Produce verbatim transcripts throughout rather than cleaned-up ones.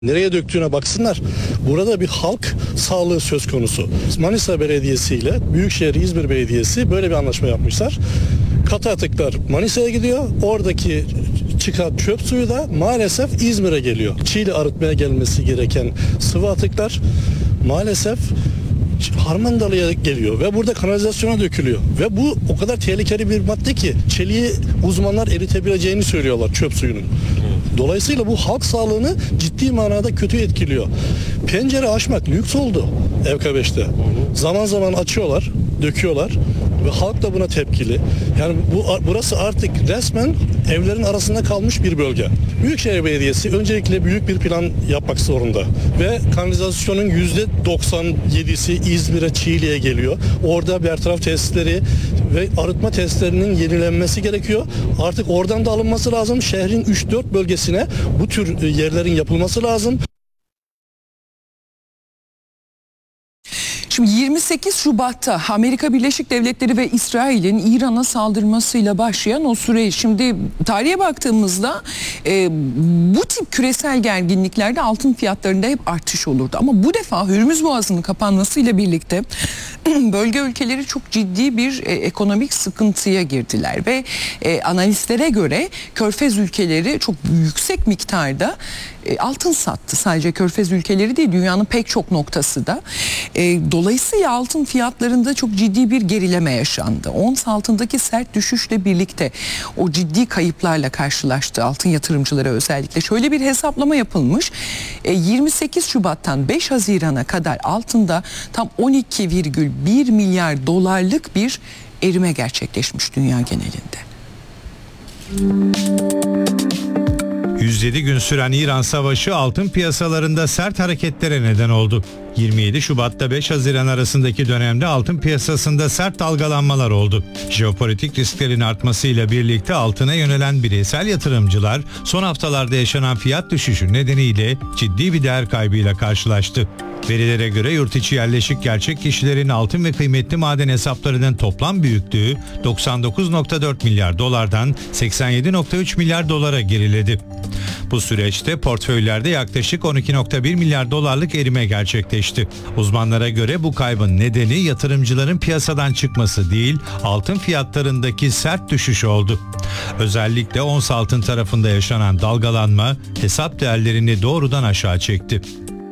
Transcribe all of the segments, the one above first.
Nereye döktüğüne baksınlar. Burada bir halk sağlığı söz konusu. Manisa Belediyesi ile Büyükşehir İzmir Belediyesi böyle bir anlaşma yapmışlar. Katı atıklar Manisa'ya gidiyor. Oradaki çıkan çöp suyu da maalesef İzmir'e geliyor. Çiğli arıtmaya gelmesi gereken sıvı atıklar maalesef Harmandalı'ya geliyor ve burada kanalizasyona dökülüyor. Ve bu o kadar tehlikeli bir madde ki çeliği uzmanlar eritebileceğini söylüyorlar çöp suyunun. Dolayısıyla bu halk sağlığını ciddi manada kötü etkiliyor. Pencere açmak lüks oldu E K beşte. Zaman zaman açıyorlar, döküyorlar ve halk da buna tepkili. Yani bu burası artık resmen evlerin arasında kalmış bir bölge. Büyükşehir Belediyesi öncelikle büyük bir plan yapmak zorunda ve kanalizasyonun yüzde doksan yedisi İzmir'e, Çiğli'ye geliyor. Orada bertaraf tesisleri ve arıtma tesislerinin yenilenmesi gerekiyor. Artık oradan da alınması lazım. Şehrin üç dört bölgesine bu tür yerlerin yapılması lazım. Şimdi yirmi sekiz Şubat'ta Amerika Birleşik Devletleri ve İsrail'in İran'a saldırmasıyla başlayan o süreç. Şimdi tarihe baktığımızda e, bu tip küresel gerginliklerde altın fiyatlarında hep artış olurdu. Ama bu defa Hürmüz Boğazı'nın kapanmasıyla birlikte bölge ülkeleri çok ciddi bir e, ekonomik sıkıntıya girdiler. Ve e, analistlere göre Körfez ülkeleri çok yüksek miktarda e, altın sattı. Sadece Körfez ülkeleri değil, dünyanın pek çok noktası da. E, Dolayısıyla altın fiyatlarında çok ciddi bir gerileme yaşandı. Ons altındaki sert düşüşle birlikte o ciddi kayıplarla karşılaştı altın yatırımcıları özellikle. Şöyle bir hesaplama yapılmış. yirmi sekiz Şubat'tan beş Haziran'a kadar altında tam on iki virgül bir milyar dolarlık bir erime gerçekleşmiş dünya genelinde. yüz yedi gün süren İran Savaşı altın piyasalarında sert hareketlere neden oldu. yirmi yedi Şubat'ta beş Haziran arasındaki dönemde altın piyasasında sert dalgalanmalar oldu. Jeopolitik risklerin artmasıyla birlikte altına yönelen bireysel yatırımcılar son haftalarda yaşanan fiyat düşüşü nedeniyle ciddi bir değer kaybıyla karşılaştı. Verilere göre yurt içi yerleşik gerçek kişilerin altın ve kıymetli maden hesaplarının toplam büyüklüğü doksan dokuz virgül dört milyar dolardan seksen yedi virgül üç milyar dolara geriledi. Bu süreçte portföylerde yaklaşık on iki virgül bir milyar dolarlık erime gerçekleşti. Uzmanlara göre bu kaybın nedeni yatırımcıların piyasadan çıkması değil, altın fiyatlarındaki sert düşüş oldu. Özellikle ons altın tarafında yaşanan dalgalanma hesap değerlerini doğrudan aşağı çekti.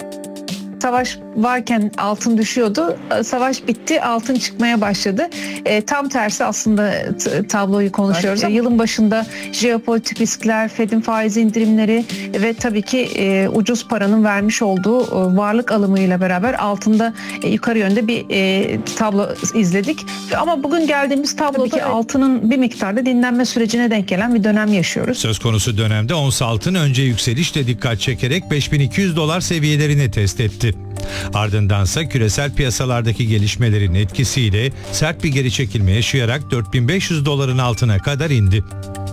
Savaş varken altın düşüyordu. Savaş bitti, altın çıkmaya başladı. E, tam tersi aslında t- tabloyu konuşuyoruz. E, yılın başında jeopolitik riskler, Fed'in faiz indirimleri ve tabii ki e, ucuz paranın vermiş olduğu e, varlık alımıyla beraber altında e, yukarı yönde bir e, tablo izledik. Ama bugün geldiğimiz tabloda ki altının bir miktarda dinlenme sürecine denk gelen bir dönem yaşıyoruz. Söz konusu dönemde ons altın önce yükselişle dikkat çekerek beş bin iki yüz dolar seviyelerini test etti. Ardındansa küresel piyasalardaki gelişmelerin etkisiyle sert bir geri çekilme yaşayarak dört bin beş yüz doların altına kadar indi.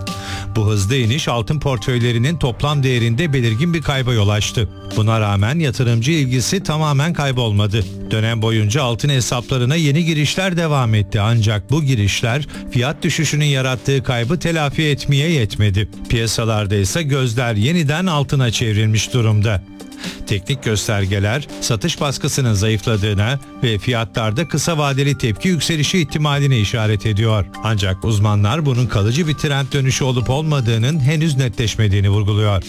Bu hızlı iniş altın portföylerinin toplam değerinde belirgin bir kayba yol açtı. Buna rağmen yatırımcı ilgisi tamamen kaybolmadı. Dönem boyunca altın hesaplarına yeni girişler devam etti ancak bu girişler fiyat düşüşünün yarattığı kaybı telafi etmeye yetmedi. Piyasalarda ise gözler yeniden altına çevrilmiş durumda. Teknik göstergeler satış baskısının zayıfladığına ve fiyatlarda kısa vadeli tepki yükselişi ihtimaline işaret ediyor. Ancak uzmanlar bunun kalıcı bir trend dönüşü olup olmadığının henüz netleşmediğini vurguluyor.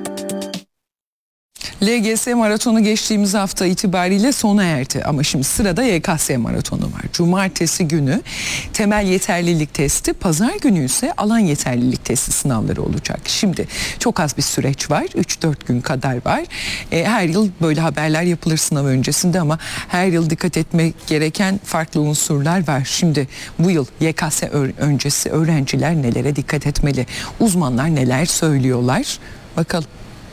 L G S maratonu geçtiğimiz hafta itibariyle sona erdi ama şimdi sırada Y K S maratonu var. Cumartesi günü temel yeterlilik testi, pazar günü ise alan yeterlilik testi sınavları olacak. Şimdi çok az bir süreç var, üç dört gün kadar var. E, her yıl böyle haberler yapılır sınav öncesinde ama her yıl dikkat etmek gereken farklı unsurlar var. Şimdi bu yıl Y K S öncesi öğrenciler nelere dikkat etmeli? Uzmanlar neler söylüyorlar? Bakalım.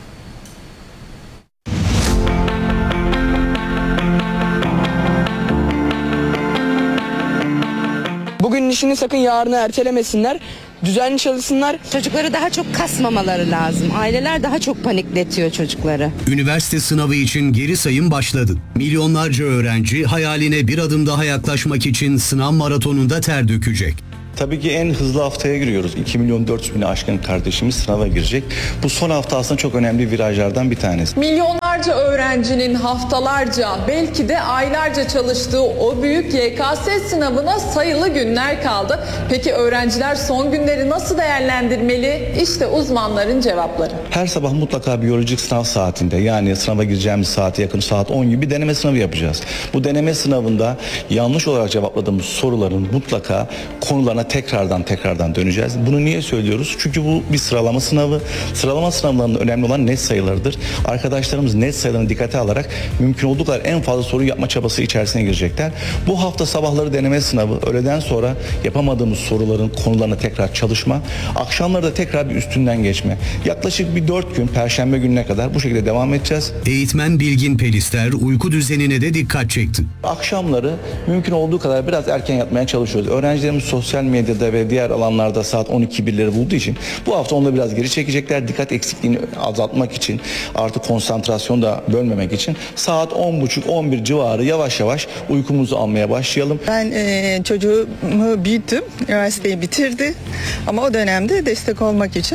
Bugün işini sakın yarına ertelemesinler. Düzenli çalışsınlar. Çocukları daha çok kasmamaları lazım. Aileler daha çok panikletiyor çocukları. Üniversite sınavı için geri sayım başladı. Milyonlarca öğrenci hayaline bir adım daha yaklaşmak için sınav maratonunda ter dökecek. Tabii ki en hızlı haftaya giriyoruz. iki milyon dört yüz bini aşkın kardeşimiz sınava girecek. Bu son hafta aslında çok önemli virajlardan bir tanesi. Milyonlarca öğrencinin haftalarca belki de aylarca çalıştığı o büyük Y K S sınavına sayılı günler kaldı. Peki öğrenciler son günleri nasıl değerlendirmeli? İşte uzmanların cevapları. Her sabah mutlaka biyolojik sınav saatinde, yani sınava gireceğimiz saate yakın saat on gibi deneme sınavı yapacağız. Bu deneme sınavında yanlış olarak cevapladığımız soruların mutlaka konularına tekrardan tekrardan döneceğiz. Bunu niye söylüyoruz? Çünkü bu bir sıralama sınavı. Sıralama sınavlarında önemli olan net sayılarıdır. Arkadaşlarımız net sayılarını dikkate alarak mümkün olduğu kadar en fazla soru yapma çabası içerisine girecekler. Bu hafta sabahları deneme sınavı, öğleden sonra yapamadığımız soruların konularına tekrar çalışma, akşamları da tekrar bir üstünden geçme. Yaklaşık bir dört gün, Perşembe gününe kadar bu şekilde devam edeceğiz. Eğitmen Bilgin Pelister uyku düzenine de dikkat çekti. Akşamları mümkün olduğu kadar biraz erken yatmaya çalışıyoruz. Öğrencilerimiz sosyal medyada ve diğer alanlarda saat on iki birleri bulduğu için bu hafta onu da biraz geri çekecekler. Dikkat eksikliğini azaltmak için, artık konsantrasyonu da bölmemek için saat on buçuk on bir civarı yavaş yavaş uykumuzu almaya başlayalım. Ben e, çocuğumu büyüttüm, üniversiteyi bitirdi ama o dönemde destek olmak için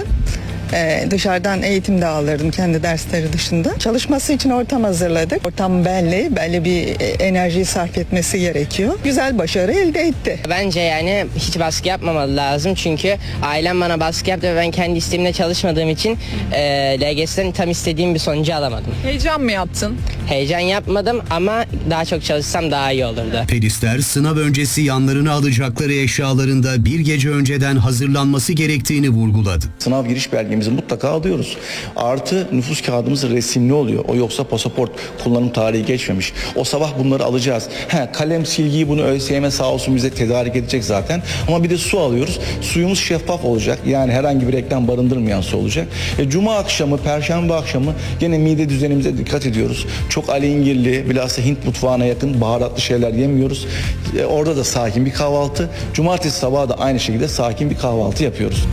Ee, dışarıdan eğitim de alırdım kendi dersleri dışında. Çalışması için ortam hazırladık. Ortam belli, belli bir enerji sarf etmesi gerekiyor. Güzel başarı elde etti. Bence yani hiç baskı yapmamalı lazım. Çünkü ailem bana baskı yaptı ve ben kendi isteğimle çalışmadığım için e, L G S'den tam istediğim bir sonucu alamadım. Heyecan mı yaptın? Heyecan yapmadım ama daha çok çalışsam daha iyi olurdu. Pelister sınav öncesi yanlarına alacakları eşyalarında bir gece önceden hazırlanması gerektiğini vurguladı. Sınav giriş belgemizi mutlaka alıyoruz. Artı nüfus kağıdımız resimli oluyor. O yoksa pasaport kullanım tarihi geçmemiş. O sabah bunları alacağız. He, kalem, silgiyi bunu ÖSYM sağ olsun bize tedarik edecek zaten. Ama bir de su alıyoruz. Suyumuz şeffaf olacak. Yani herhangi bir reklam barındırmayan su olacak. E, Cuma akşamı, Perşembe akşamı gene mide düzenimize dikkat ediyoruz. Çok alengirli, bilhassa Hint mutfağına yakın baharatlı şeyler yemiyoruz. E, orada da sakin bir kahvaltı. Cumartesi sabahı da aynı şekilde sakin bir kahvaltı yapıyoruz.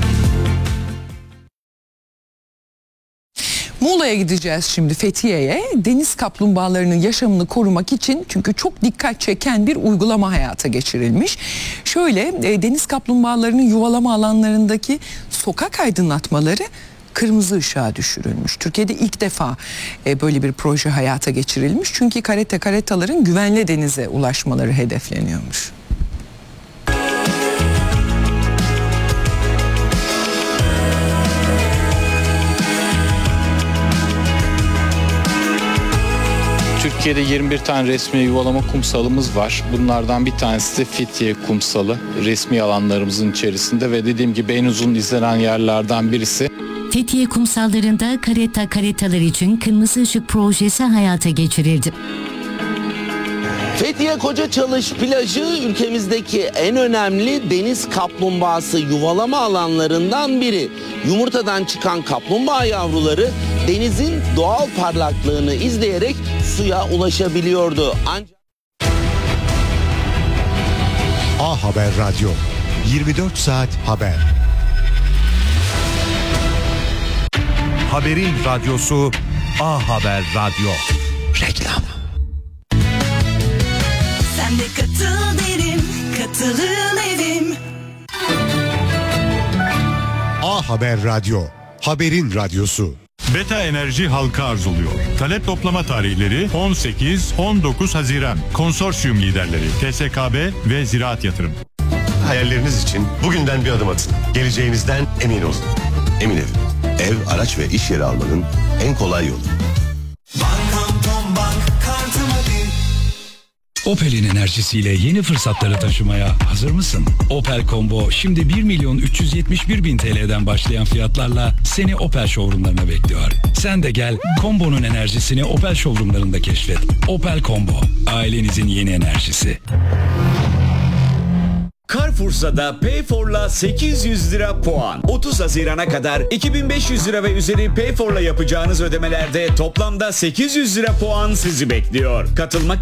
Muğla'ya gideceğiz şimdi, Fethiye'ye. Deniz kaplumbağalarının yaşamını korumak için, çünkü çok dikkat çeken bir uygulama hayata geçirilmiş. Şöyle e, deniz kaplumbağalarının yuvalama alanlarındaki sokak aydınlatmaları kırmızı ışığa düşürülmüş. Türkiye'de ilk defa e, böyle bir proje hayata geçirilmiş. Çünkü karetta karetaların güvenli denize ulaşmaları hedefleniyormuş. Türkiye'de yirmi bir tane resmi yuvalama kumsalımız var. Bunlardan bir tanesi de Fethiye Kumsalı. Resmi alanlarımızın içerisinde ve dediğim gibi en uzun izlenen yerlerden birisi. Fethiye kumsallarında karetta karetalar için kırmızı ışık projesi hayata geçirildi. Fethiye Kocaçalış plajı ülkemizdeki en önemli deniz kaplumbağası yuvalama alanlarından biri. Yumurtadan çıkan kaplumbağa yavruları denizin doğal parlaklığını izleyerek suya ulaşabiliyordu. Ancak A Haber Radyo, yirmi dört saat haber. Haberin radyosu A Haber Radyo. Reklam. Sen de katıl derim, katılım evim. A Haber Radyo, haberin radyosu. Beta Enerji halka arzuluyor. Talep toplama tarihleri on sekiz on dokuz Haziran. Konsorsiyum liderleri T S K B ve Ziraat Yatırım. Hayalleriniz için bugünden bir adım atın. Geleceğinizden emin olun. Emin Ev. Ev, araç ve iş yeri almanın en kolay yolu. Opel'in enerjisiyle yeni fırsatları taşımaya hazır mısın? Opel Combo şimdi bir milyon üç yüz yetmiş bir bin T L'den başlayan fiyatlarla seni Opel showroomlarına bekliyor. Sen de gel Combo'nun enerjisini Opel showroomlarında keşfet. Opel Combo, ailenizin yeni enerjisi. Carrefour'da Payfor'la sekiz yüz lira puan. otuz Haziran'a kadar iki bin beş yüz lira ve üzeri Payfor'la yapacağınız ödemelerde toplamda sekiz yüz lira puan sizi bekliyor. Katılmak